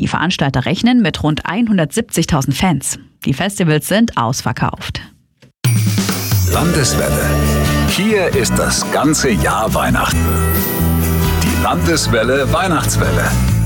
Die Veranstalter rechnen mit rund 170.000 Fans. Die Festivals sind ausverkauft. Landeswelle. Hier ist das ganze Jahr Weihnachten. Die Landeswelle Weihnachtswelle.